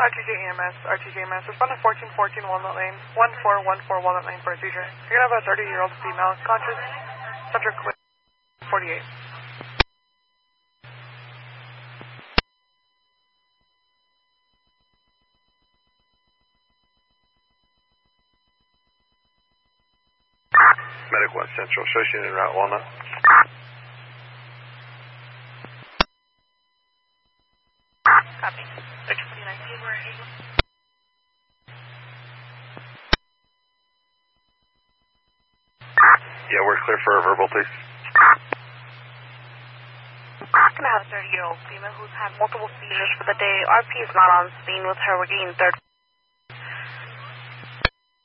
RTJ EMS, respond to 1414 Walnut Lane, 1414 Walnut Lane for a seizure. You're going to have a 30-year-old female, conscious, Central Clip 48. Medic 1 Central, associated en route Walnut. Copy. Yeah, we're clear for a verbal, please. I'm going to have a 30-year-old female who's had multiple seizures for the day. RP is not on scene with her. We're getting third